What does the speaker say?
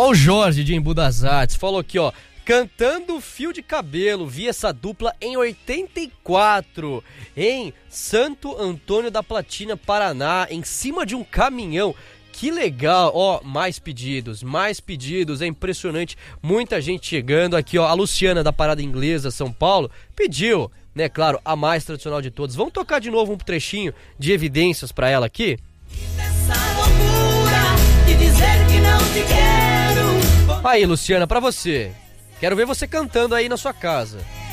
Ó o Jorge de Embu das Artes, falou aqui, ó. Cantando Fio de Cabelo, vi essa dupla em 84, em Santo Antônio da Platina, Paraná, em cima de um caminhão. Que legal, ó, mais pedidos, é impressionante, muita gente chegando aqui, ó, a Luciana da Parada Inglesa, São Paulo, pediu, né, claro, a mais tradicional de todos. Vamos tocar de novo um trechinho de Evidências pra ela aqui? Essa loucura de dizer que não te quero. Aí, Luciana, pra você. Quero ver você cantando aí na sua casa.